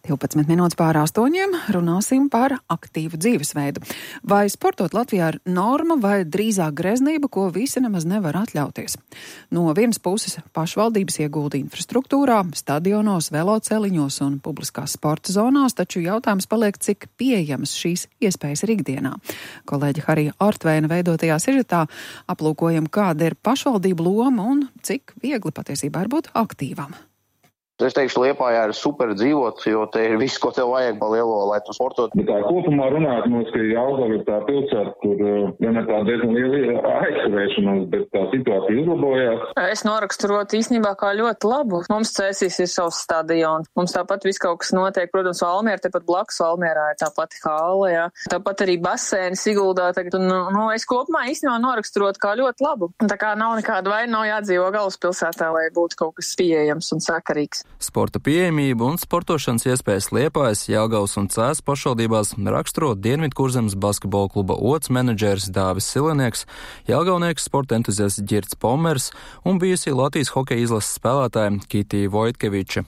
12 minūtes pār 8 runāsim par aktīvu dzīvesveidu. Vai sportot Latvijā ir norma vai drīzāk greznība, ko visi nemaz nevar atļauties? No vienas puses pašvaldības iegulda infrastruktūrā, stadionos, veloceliņos un publiskās sporta zonās, taču jautājums paliek, cik pieejamas šīs iespējas ir ikdienā. Kolēģi Harija Ortvēna veidotajā sižetā aplūkojam, kāda ir pašvaldību loma un cik viegli patiesībā ir būt aktīvam. Es teikšu, Liepājā ir super dzīvot, jo te ir viss, ko tev vajag pa lielo, lai tu sportot. Bet tā kopumā runājot, mums, ka Jelgava ir tā pilsēta, kur gan ir tā diezgan liela aizkavēšanās, bet tā situācija uzlabojās. Es noraksturotu īstenībā kā ļoti labu. Mums Cēsīs ir savs stadions. Mums tāpat viss kaut kas notiek. Protams, Valmiera, tepat blakus Valmierā ir tā pati hāla, jā. Tāpat arī basēni Siguldā tagad. Es kopumā īstenībā noraksturotu kā ļoti labu. Tā kā nav nekāda vaina, nav jādzīvo galvaspilsētā, lai būtu kaut kas pieejams un sakarīgs. Sporta pieejamību un sportošanas iespējas Liepājas, Jelgavas un Cēsu pašvaldībās raksturo Dienvidkurzemes basketbola kluba otrs menedžers Dāvis Silenieks, jelgavnieks sporta entuziasts Ģirts Pomers un bijusī Latvijas hokeja izlases spēlētāja Kitija Vojtkeviča.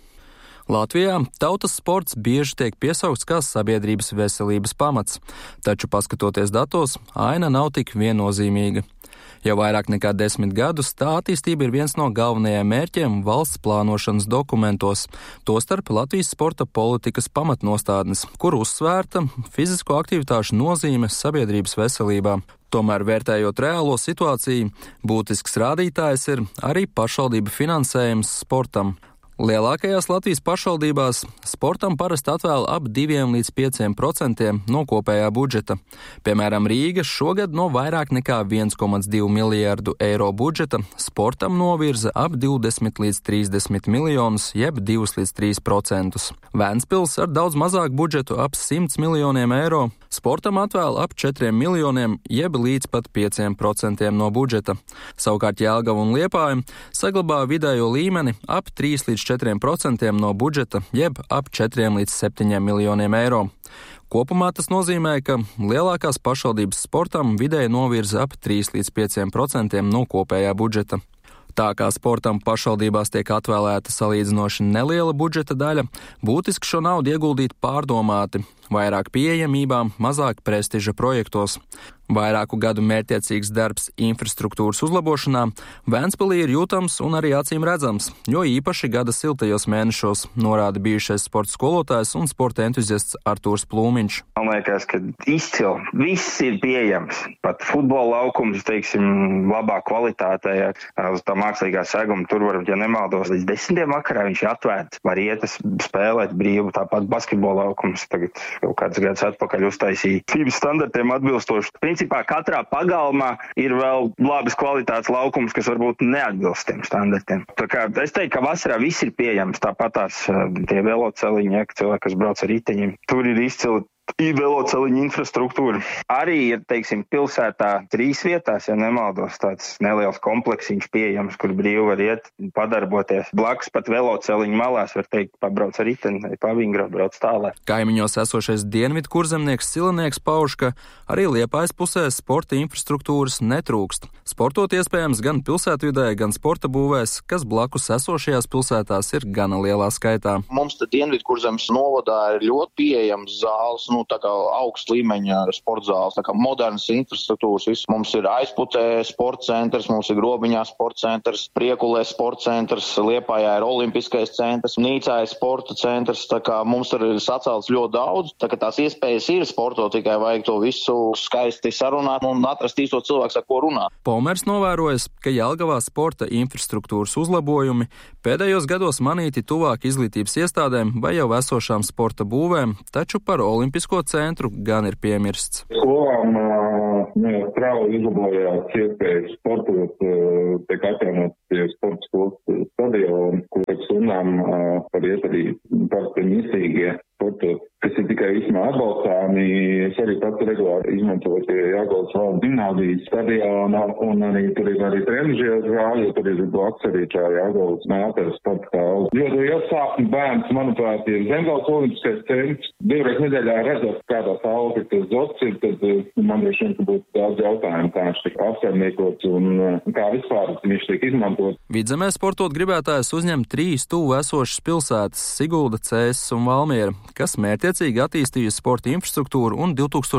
Latvijā tautas sports bieži tiek piesaukts kā sabiedrības veselības pamats, taču paskatoties datos, aina nav tik viennozīmīga. Jau vairāk nekā 10 gadus tā attīstība ir viens no galvenajiem mērķiem valsts plānošanas dokumentos, tostarp Latvijas sporta politikas pamatnostādnes, kur uzsvērta fizisko aktivitāšu nozīme sabiedrības veselībā. Tomēr, vērtējot reālo situāciju, būtisks rādītājs ir arī pašvaldību finansējums sportam. Lielākajās Latvijas pašvaldībās sportam parasti atvēl ap 2 līdz 5% no kopējā budžeta. Piemēram, Rīga šogad no vairāk nekā 1,2 miljārdu eiro budžeta sportam novirza ap 20 līdz 30 miljonus, jeb 2 līdz 3%. Vēnspils ar daudz mazāku budžetu ap 100 miljoniem eiro sportam atvēl ap 4 miljoniem, jeb līdz pat 5% no budžeta. Savukārt Jelgava un Liepāja saglabā vidējo līmeni ap 3 līdz 4% no budžeta, jeb ap 4 līdz 7 miljoniem eiro. Kopumā tas nozīmē, ka lielākās pašvaldības sportam vidēji novirza ap 3 līdz 5% no kopējā budžeta. Tā kā sportam pašvaldībās tiek atvēlēta salīdzinoši neliela budžeta daļa, būtiski šo naudu ieguldīt pārdomāti, vairāk pieejamībā, mazāk prestiža projektos. Vairāku gadu mērķtiecīgs darbs infrastruktūras uzlabošanā Vēnspilī ir jūtams un arī acīm redzams, jo īpaši gada siltajos mēnešos, norāda bijušais sporta skolotājs un sporta entuziasts Artūrs Plūmiņš. Man liekas, ka izcili. Viss ir pieejams. Pat futbola laukums, teiksim, labā kvalitātē, ja, uz tā mākslīgā seguma, tur var, ja nemaldos, līdz 10 vakarā viņš ir atvērts. Var iet spēlēt brīvu, tāpat basketbola laukums tagad kaut kāds gads atpakaļ uztaisīja FIBA standartiem atbilstoši. Principā katrā pagalmā ir vēl labas kvalitātes laukums, kas varbūt neatbilst tiem standartiem. Tā kā es teiktu, ka vasarā viss ir pieejams, tāpat tās tie veloceliņi, ja, cilvēki, kas brauc ar riteņiem. Tur ir izcili veloceliņu infrastruktūra. Arī ir, teiksim, pilsētā 3 vietās, ja nemaldos, tāds neliels kompleksiņš pieejams, kur brīvi var iet, padarboties. Blakus pat veloceliņu malās, var teikt, pabrauc ar riteni, vai pavingrot, brauc tālāk. Kaimiņos esošais Dienvidkurzemnieks Silenieks pauž, ka arī Liepājas pusē sporta infrastruktūras netrūkst. Sportot iespējams gan pilsētvidē, gan sporta būvēs, kas blakus esošajās pilsētās ir gana lielā skaitā. Mums te Dienvidkurzemes novadā ir ļoti pieejams zāles, tā kā augsts līmeņa sporta zāles, tā kā modernas infrastruktūras. Viss. Mums ir Aizputē sporta centrs, mums ir Grobiņā sporta centrs, Priekulē sporta centrs, Liepājā ir Olimpiskais centrs, Nīcā ir sporta centrs, tā kā mums tur ir sacelts ļoti daudz, tā kā tās iespējas ir sportot, tikai vajag to visu skaisti sarunāt un atrast īsto cilvēku, ar ko runāt. Pomers novērojas, ka Jelgavā sporta infrastruktūras uzlabojumi pēdējos gados manīti tuvāk izglītības iestādēm vai jau esošām sporta būvēm, taču par Olimpisko centru gan ir piemirsts. Skolām strauji uzlabojās iespējas sportot, tiek atjaunot tie sporta skolas stadioni, kur pēc stundām var iet arī parasti misīgie sportot. kas ir tikai īstenībā atbalstāmi. Es arī pats regulāri izmantoju Jelgavas valsts gimnāzijas stadionu, un arī tur ir arī trenižieru zāle, jo tur ir blakus arī tā Jelgavas Melteres sporta kāla. Jo liels sāpju bērns, manuprāt, ir Zemgales olimpiskais centrs. 2 reizes nedēļā redzot, kādā stāvoklī tas zots ir, tad man droši vien būtu daudz jautājumu, kā viņš tika apsaimniekots un kā vispār viņš tika izmantot. Vidzemē sportot gribētājs uzņem 3 tuvu esošas pilsētas - Sigulda, Cēsis un Valmiera, kas mērķiecīgi attīstījusi sporta infrastruktūru un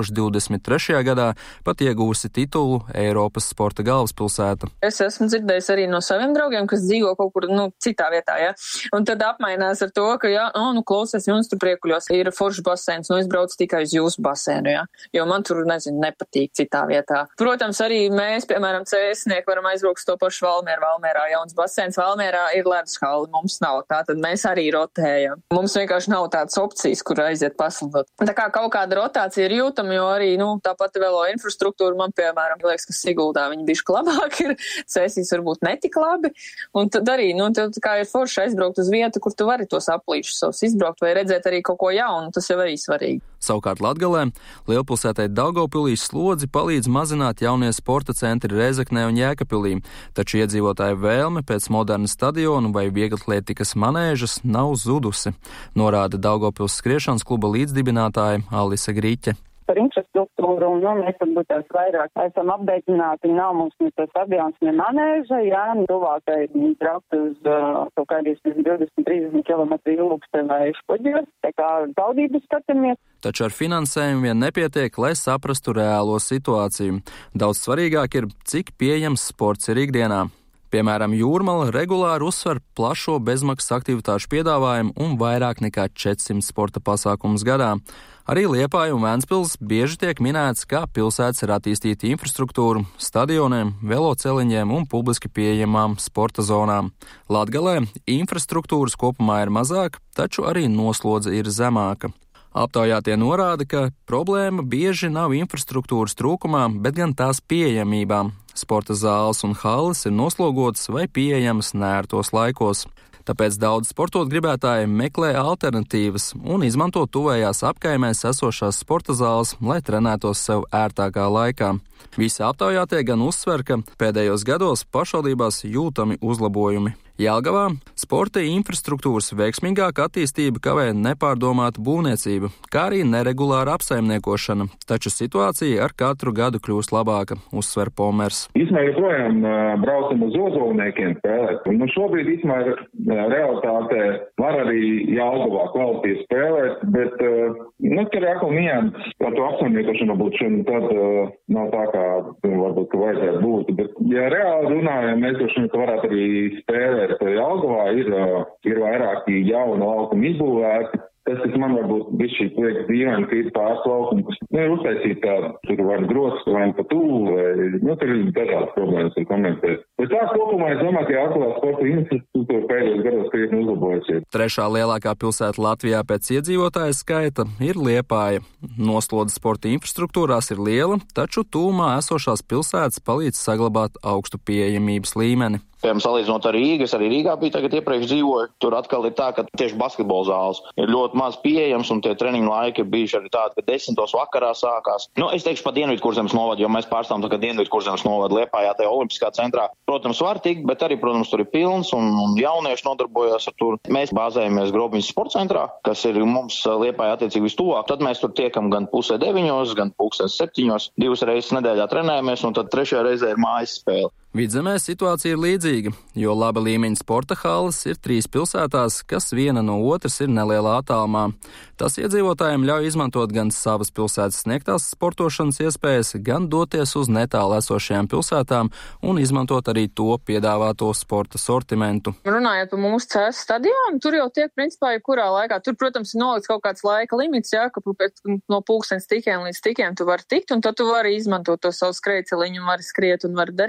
2023. gadā pat iegūsi titulu Eiropas sporta galvaspilsēta. Es esmu dzirdējis arī no saviem draugiem, kas dzīvo kaut kur, citā vietā, ja? Un tad apmainās ar to, ka, klausies, jums tur Priekuļos ir foršs baseins, es braucu tikai uz jūsu baseinu, ja? Jo man tur, nepatīk citā vietā. Protams, arī mēs, piemēram, Cēsnieki varam aizbraukt to pašu Valmieru. Valmierā jauns baseins, Valmierā ir ledushalli, mums nav tā, tad mēs arī rotējam. Mums vienkārši nav tādas opcijas, kur aiziet paslidot. Tā kā kaut kāda rotācija ir jūtama, jo arī, tā pati velo infrastruktūra man, piemēram, liekas, ka Siguldā viņi bišķi labāk ir, Cēsīs varbūt netik labi, un tad arī, tev kā ir forši aizbraukt uz vietu, kur tu vari tos aplīšus savus izbraukt vai redzēt arī kaut ko jaunu, tas jau arī svarīgi. Savukārt Latgalē lielpilsētai Daugavpilī slodzi palīdz mazināt jaunie sporta centri Rēzeknē un Jēkabpilī, taču iedzīvotāju vēlme pēc moderna stadionu vai vieglatlētikas manēžas nav zudusi, norāda Daugavpils skriešanas kluba līdzdibinātāja Alise Grīķe. Par infrastruktūru, mēs varbūt tās vairāk esam apbeidināti, nav mums ne tas stadions, ne manēža, tuvākai braukt uz kaut kādīs 20-30 km ilgste vai špoģos, tā kā baudības skatāmies. Taču ar finansējumu vien nepietiek, lai saprastu reālo situāciju. Daudz svarīgāk ir, cik pieejams sports ir ikdienā. Piemēram, Jūrmala regulāri uzsver plašo bezmaksas aktivitāšu piedāvājumu un vairāk nekā 400 sporta pasākumus gadā. Arī Liepāja un Ventspils bieži tiek minēts, kā pilsētas ir attīstīta infrastruktūru, stadioniem, veloceliņiem un publiski pieejamām sporta zonām. Latgalē infrastruktūras kopumā ir mazāk, taču arī noslodze ir zemāka. Aptaujātie norāda, ka problēma bieži nav infrastruktūras trūkumā, bet gan tās pieejamībā. Sporta zāles un halles ir noslogotas vai pieejamas nērtos laikos. Tāpēc daudz sportot gribētāji meklē alternatīvas un izmanto tuvējās apkaimēs esošās sporta zāles, lai trenētos sev ērtākā laikā. Visi aptaujātie gan uzsver, ka pēdējos gados pašvaldībās jūtami uzlabojumi. Jelgavā sporta infrastruktūras veiksmīgāka attīstība kavē nepārdomāta būvniecība, kā arī neregulāra apsaimniekošana, taču situācija ar katru gadu kļūst labāka, uzsver Pomers. Īsmē joprojām braucam uz ozolniekiem spēlēt, un šobrīd īsmē realitātē var arī Jelgavā kvalitīvi spēlēt, bet tur ir atkal nianses, par to apsaimniekošanu būtu šodien tad nav tā, kā varbūt, ka vajadzētu būt, bet ja reāli runājam, mēs droši vien varētu arī spēlēt. Jelgavā ir vairāki jauni laukumi izbūvēti. Tas, kas man varbūt bišķi liekas dīvaini, ka ir pāris laukumi, kas ir uztaisīti tādi, tur vai grosas, vai pa tūlu, vai, tur ir dažādas problēmas ar komentēt. Bet tā kopumā es domāju, ka Jelgavā sporta infrastruktūra pēdējos gados krietni uzlabojusies. Trešā lielākā pilsēta Latvijā pēc iedzīvotāju skaita ir Liepāja. Noslodze sporta infrastruktūrās ir liela, taču tūmā esošās pilsētas palīdz saglabāt augstu pieejamības līmeni. Piemēram, salīdzinot ar Rīgu, es arī Rīgā biju tagad iepriekš dzīvoju. Tur atkal ir tā, ka tieši basketbola zāles ir ļoti maz pieejams, un tie treniņu laiki ir bijuši arī tādi, ka 10. vakarā sākās. Es teikšu pa Dienvidkurzemes novadu, jo mēs pārstāvam tā kā Dienvidkurzemes novadu Liepājā, tajā olimpiskā centrā. Protams, var tikt, bet arī, protams, tur ir pilns, un jaunieši nodarbojas ar tur. Mēs bāzējamies Grobiņas sporta centrā, kas ir mums Liepājā attiecīgi vistuvāk. Tad mēs tur tiekam gan 8:30, gan 7:00, 2 reizes nedēļā trenējamies, un tad 3. reizē ir mājas spēle. Vidzemē situācija ir līdzīga, jo laba līmeņa sporta halles ir 3 pilsētās, kas viena no otras ir nelielā attālumā. Tas iedzīvotājiem ļauj izmantot gan savas pilsētas sniegtās sportošanas iespējas, gan doties uz netālu esošajām pilsētām un izmantot arī to piedāvāto sporta sortimentu. Runājot par mūsu Cēsu stadionu, tur jau tiek principā jebkurā laikā. Tur, protams, ir nolikts kaut kāds laika limits, ka no pulkstens tikiem līdz tikiem tu vari tikt, un tad tu vari izmantot to savu skrejceliņu un vari skriet un vari darīties.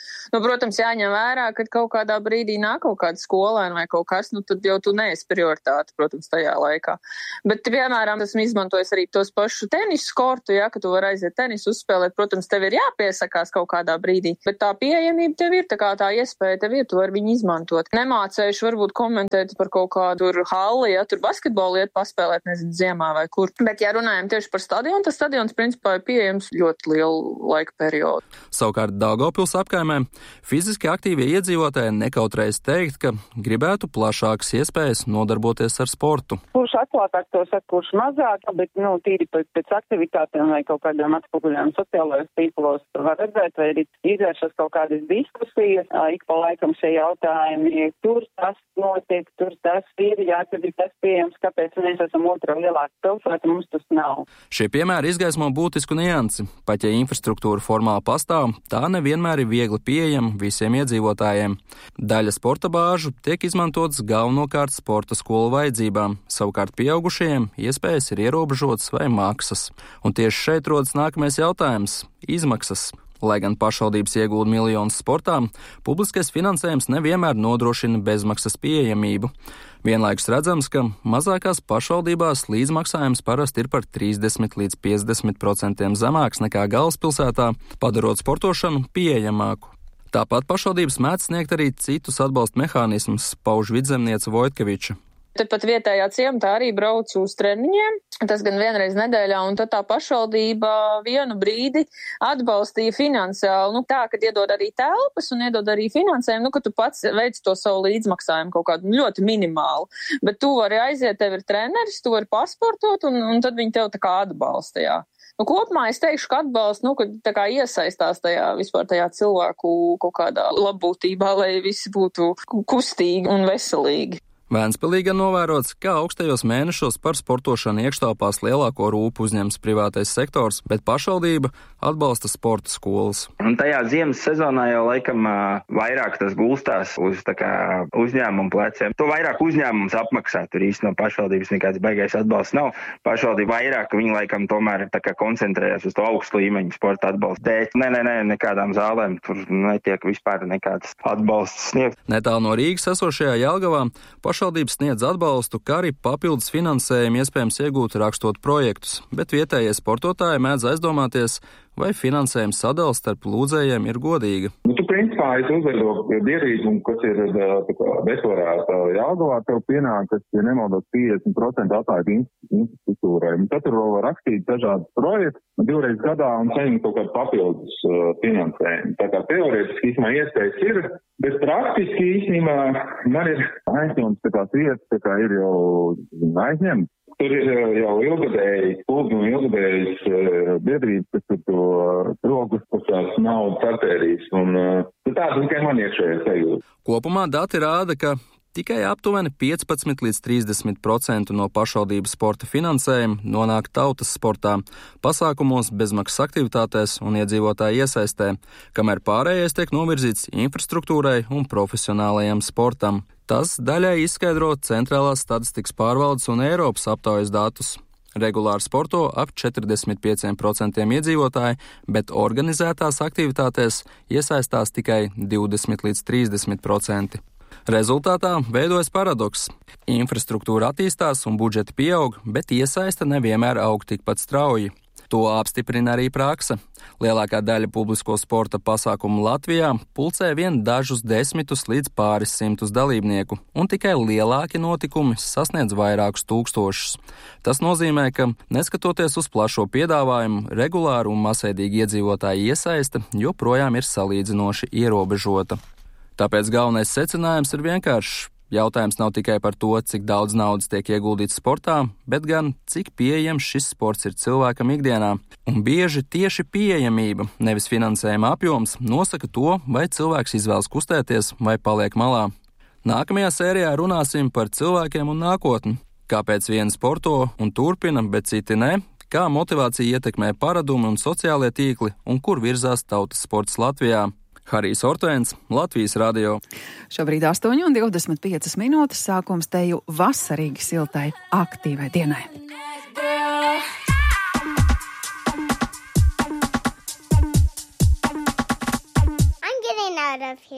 Nu, protams, jāņem vērā, ka kaut kādā brīdī nāk kaut kāda skolēna vai kaut kas, nu, tad jau tu neesi prioritāte, protams, tajā laikā. Bet, piemēram, esmu izmantojis arī tos pašu tenisu kortu, ja, ka tu vari aiziet tenisu uzspēlēt, protams, tev ir jāpiesakās kaut kādā brīdī, bet tā pieejamība tev ir, tā kā tā iespēja tev ir, tu vari viņu izmantot. Nemācējuši varbūt komentēt par kaut kādu halli, ja tur basketbolu iet paspēlēt, nezinu, ziemā vai kur. Bet, ja runājam tieši par stadionu, tas stadions principā ir pieejams ļoti lielu laika periodu. Savukārt Daugavpils apkaimē fiziski aktīvie iedzīvotāji nekautrējas teikt, ka gribētu plašākas iespējas nodarboties ar sportu. Kurš atklātāk to saka, kurš mazāk, bet, tīri pēc aktivitātēm vai kaut kādiem atspoguļiem sociālajos tīklos var redzēt, vai arī izvēršas kaut kādas diskusijas, ik pa laikam šie jautājumi, tur tas notiek, tur tas ir, tur ir tas pieejams, kāpēc mēs esam otrā lielāka pilsēta, mums tas nav. Šie piemēri izgaismo būtisku niansi. Pat ja infrastruktūra formāli pastāv, tā nevienmēr ir viegli pieejama visiem iedzīvotājiem. Daļa sporta bāžu tiek izmantotas galvenokārt sporta skolu vajadzībām, savukārt pieaugušajiem iespējas ir ierobežotas vai maksas. Un tieši šeit rodas nākamais jautājums – izmaksas. Lai gan pašvaldības iegūda miljonus sportā, publiskais finansējums nevienmēr nodrošina bezmaksas pieejamību. Vienlaikus redzams, ka mazākās pašvaldībās līdzmaksājums parasti ir par 30 līdz 50% zemāks nekā galvaspilsētā, padarot sportošanu pieejamāku. Tāpat pašvaldības mēdz sniegt arī citus atbalsta mehānismus, pauž vidzemniece Vojtkeviča. Tepat vietējā ciematā arī braucu uz treniņiem, tas gan vienreiz nedēļā, un tad tā pašvaldība vienu brīdi atbalstīja finansiāli, tā, kad iedod arī telpas un iedod arī finansējumu, ka tu pats veic to savu līdzmaksājumu kaut kādu ļoti minimālu, bet tu vari aiziet, tev ir treneris, tu vari pasportot, un tad viņi tev tā kā atbalsta, jā. Kopumā es teikšu, ka atbalsts, ka tā kā iesaistās vispār tajā cilvēku kaut kādā labbūtībā, lai visi būtu kustīgi un veselīgi. Vēnspilī gan novērots, ka augstajos mēnešos par sportošanu iekštelpās lielāko rūpu uzņems privātais sektors, bet pašvaldība atbalsta sporta skolas. Un tajā ziemas sezonā jau laikam vairāk tas gulstās uz uzņēmumu pleciem. To vairāk uzņēmums apmaksā, tur īsti no pašvaldības nekāds baigais atbalsts nav. Pašvaldība vairāk, viņi laikam tomēr koncentrējas uz to augstu līmeņu sporta atbalstu. Bet nekādām zālēm tur netiek vispār nekāds atbalsts sniegt. Netālu no Rīgas esošajā Jelgavā pašvaldības sniedz atbalstu, kā arī papildus finansējumu iespējams iegūt rakstot projektus, bet vietējie sportotāji mēdz aizdomāties, vai finansējuma sadale starp lūdzējiem ir godīga. Tu principā uzvedo ierīkumu, kas ir deklarēta Jelgavā, tev pienākas, ja nemaldos 50% atlaidi infrastruktūrai. Tad tur vēl var rakstīt dažādas projektus, 2 reizes gadā un saņemt kaut kādu papildus finansējumu. Tā kā teorētiski iespējas ir, bet praktiski īstenībā man ir aizņemts vietas, ir jau aizņemts. Tur ir jau ilgadējis klubs un ilgadējis biedrības, kas tur to rokas pasās naudas artērijas. Tāda tikai man iekšējais sajūta. Kopumā dati rāda, ka tikai aptuveni 15 līdz 30% no pašvaldības sporta finansējuma nonāk tautas sportā, pasākumos, bezmaksas aktivitātēs un iedzīvotāju iesaistē, kamēr pārējais tiek novirzīts infrastruktūrai un profesionālajam sportam. Tas daļai izskaidro Centrālās statistikas pārvaldes un Eiropas aptaujas datus. Regulāri sporto ap 45% iedzīvotāji, bet organizētās aktivitātēs iesaistās tikai 20 līdz 30%. Rezultātā veidojas paradoks. Infrastruktūra attīstās un budžeti pieaug, bet iesaista nevienmēr aug tikpat strauji. To apstiprina arī prakse. Lielākā daļa publisko sporta pasākumu Latvijā pulcē vien dažus desmitus līdz pāris simtus dalībnieku, un tikai lielāki notikumi sasniedz vairākus tūkstošus. Tas nozīmē, ka, neskatoties uz plašo piedāvājumu, regulāru un masveidīgu iedzīvotāju iesaiste joprojām ir salīdzinoši ierobežota. Tāpēc galvenais secinājums ir vienkāršs. Jautājums nav tikai par to, cik daudz naudas tiek ieguldīts sportā, bet gan, cik pieejams šis sports ir cilvēkam ikdienā. Un bieži tieši pieejamība, nevis finansējuma apjoms, nosaka to, vai cilvēks izvēlas kustēties vai paliek malā. Nākamajā sērijā runāsim par cilvēkiem un nākotni. Kāpēc vieni sporto un turpina, bet citi ne? Kā motivācija ietekmē paradumi un sociālie tīkli, un kur virzās tautas sports Latvijā? Harijs Ortēns, Latvijas radio. Šobrīd 8:25 sākums teju vasarīgi siltai, aktīvai dienai. I'm getting proud of him.